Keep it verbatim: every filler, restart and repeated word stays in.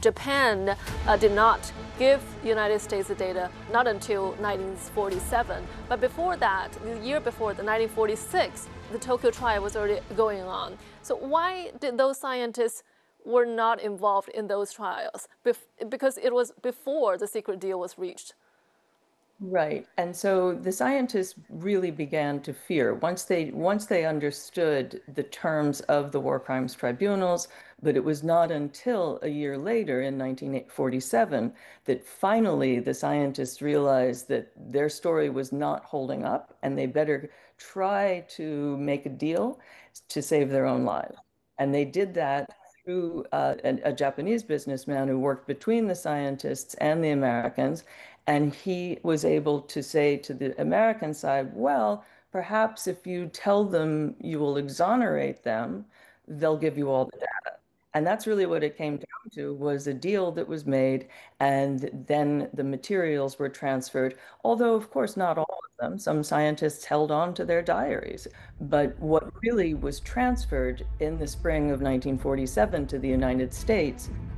Japan uh, did not give the United States the data not until nineteen forty-seven. But before that, the year before, the nineteen forty-six, the Tokyo trial was already going on. So why did those scientists were not involved in those trials? Bef because it was before the secret deal was reached. Right. And so the scientists really began to fear once they once they understood the terms of the war crimes tribunals, but it was not until a year later in nineteen forty-seven that finally the scientists realized that their story was not holding up and they better try to make a deal to save their own lives. And they did that through uh, a, a Japanese businessman who worked between the scientists and the Americans. And he was able to say to the American side, well, perhaps if you tell them you will exonerate them, they'll give you all the data. And that's really what it came down to was a deal that was made, and then the materials were transferred, although, of course, not all of them. Some scientists held on to their diaries. But what really was transferred in the spring of nineteen forty-seven to the United States